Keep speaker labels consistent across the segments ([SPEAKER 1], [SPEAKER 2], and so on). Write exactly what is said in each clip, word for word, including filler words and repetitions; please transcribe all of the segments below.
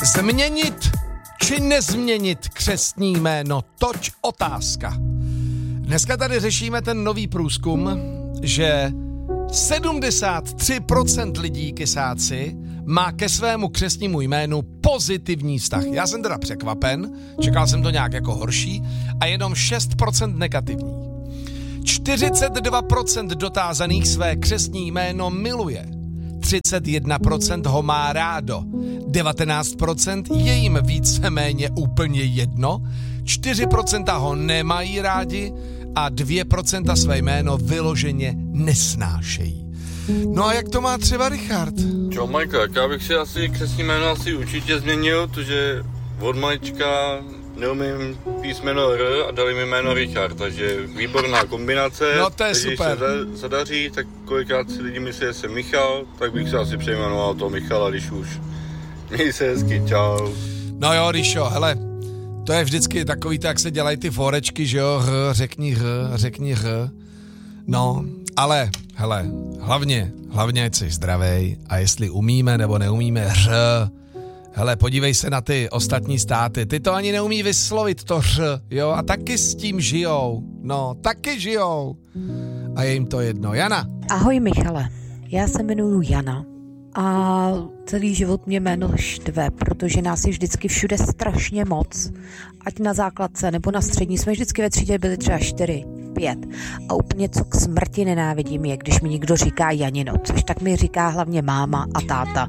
[SPEAKER 1] Změnit či nezměnit křestní jméno? Toť otázka. Dneska tady řešíme ten nový průzkum, že sedmdesát tři procent lidí, kysáci, má ke svému křestnímu jménu pozitivní vztah. Já jsem teda překvapen, čekal jsem to nějak jako horší, a jenom šest procent negativní. čtyřicet dva procent dotázaných své křestní jméno miluje. třicet jedna procent ho má rádo. devatenáct procent je jim víceméně úplně jedno. čtyři procenta ho nemají rádi a dvě procenta své jméno vyloženě nesnášejí. No a jak to má třeba Richard?
[SPEAKER 2] Čau Michael, já bych si asi křestní jméno asi určitě změnil, protože od malička neumím písmeno R a dali mi jméno Richard, takže výborná kombinace.
[SPEAKER 1] No to je super.
[SPEAKER 2] Když se zadaří, tak kolikrát si lidi myslí, že jsem Michal, tak bych se asi přejmenoval toho Michala, když už. Měj se hezky, čau.
[SPEAKER 1] No jo, Ríšo, hele, to je vždycky takový, tak se dělají ty forečky, že jo, R, řekni R, řekni R. No, ale, hele, hlavně, hlavně ať jsi zdravej a jestli umíme nebo neumíme R, hele, podívej se na ty ostatní státy, ty to ani neumí vyslovit, to R, jo, a taky s tím žijou, no, taky žijou a je jim to jedno. Jana.
[SPEAKER 3] Ahoj Michale, já se jmenuju Jana a celý život mě jméno štve, protože nás je vždycky všude strašně moc, ať na základce nebo na střední, jsme vždycky ve třídě byli třeba čtyři, pět a úplně co k smrti nenávidím je, když mi někdo říká Janino, což tak mi říká hlavně máma a táta.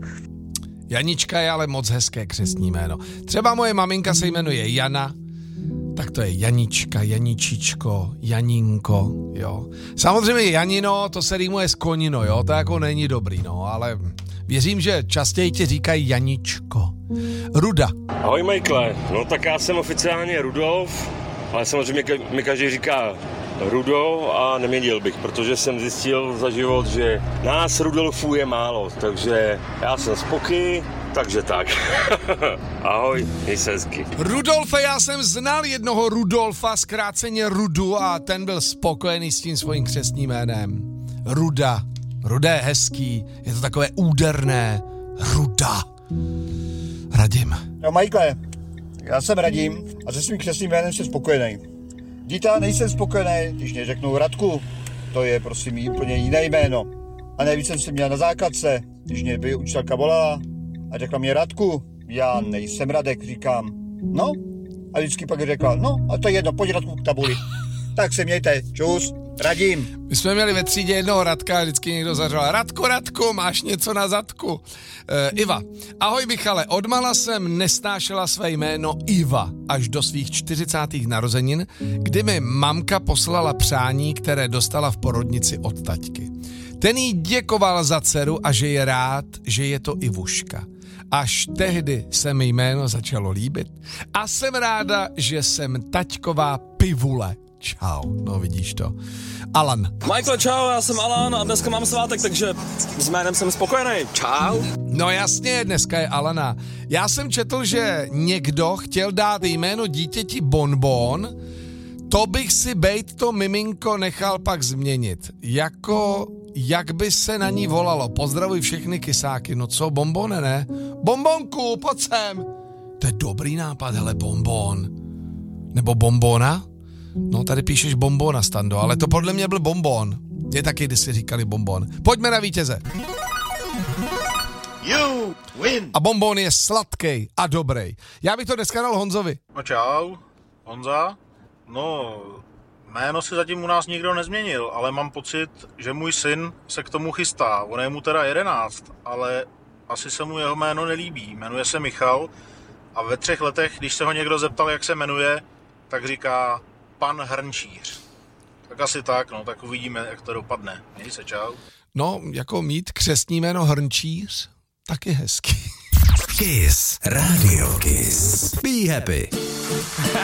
[SPEAKER 1] Janička je ale moc hezké křestní jméno. Třeba moje maminka se jmenuje Jana, tak to je Janička, Janičičko, Janinko, jo. Samozřejmě Janino, to se rýmuje s konino, jo, to jako není dobrý, no, ale věřím, že častěji ti říkají Janičko. Ruda.
[SPEAKER 4] Ahoj Michael, no tak já jsem oficiálně Rudolf, ale samozřejmě mi každý říká Rudo a neměnil bych, protože jsem zjistil za život, že nás Rudolfů je málo, takže já jsem Spoky, takže tak. Ahoj, měj se hezky.
[SPEAKER 1] Rudolfe, já jsem znal jednoho Rudolfa, zkráceně Rudu, a ten byl spokojený s tím svým křestním jménem. Ruda. Ruda je hezký, je to takové úderné. Ruda. Radim.
[SPEAKER 5] No Michael, já jsem Radim a se svým křestním jménem jsem spokojený. Díta, nejsem spokojený, když mě řeknou Radku, to je prosím úplně jiné jméno. A nejvíc jsem si měl na základce, když mě by učitelka volala a řekla mě Radku, já nejsem Radek, říkám, no. A vždycky pak řekla, no a to je jedno, pojď Radku k tabuli. Tak se mějte, čus, Radim.
[SPEAKER 1] My jsme měli ve třídě jednoho Radka a vždycky někdo zařval, Radku, Radku, máš něco na zadku. E, Iva. Ahoj Michale, odmala jsem nesnášela své jméno Iva až do svých čtyřicátých narozenin, kdy mi mamka poslala přání, které dostala v porodnici od taťky. Ten jí děkoval za dceru a že je rád, že je to Ivuška. Až tehdy se mi jméno začalo líbit a jsem ráda, že jsem taťková pivule. Čau, no vidíš to. Alan.
[SPEAKER 6] Michael, čau, já jsem Alan a dneska mám svátek, takže s jménem jsem spokojený. Čau.
[SPEAKER 1] No jasně, dneska je Alana. Já jsem četl, že někdo chtěl dát jméno dítěti Bonbon, to bych si bejt to miminko nechal pak změnit. Jako, jak by se na ní volalo. Pozdravuj všechny kysáky. No co, Bonbone, ne? Bonbonku, pojď sem. To je dobrý nápad, hele, Bonbon. Nebo Bonbona? No, tady píšeš Bonbona, Stando, ale to podle mě byl Bonbon. Je taky, když si říkali Bonbon. Pojďme na vítěze.
[SPEAKER 5] You win.
[SPEAKER 1] A Bonbon je sladký a dobrý. Já bych to dneska dal Honzovi.
[SPEAKER 7] No čau, Honza. No, jméno si zatím u nás nikdo nezměnil, ale mám pocit, že můj syn se k tomu chystá. On je mu teda jedenáct, ale asi se mu jeho jméno nelíbí. Jmenuje se Michal a ve třech letech, když se ho někdo zeptal, jak se jmenuje, tak říká pan Hrnčíř. Tak asi tak, no, tak uvidíme, jak to dopadne. Měj se, čau.
[SPEAKER 1] No, jako mít křestní jméno Hrnčíř, taky hezký.
[SPEAKER 8] Kiss, Radio Kiss. Be happy.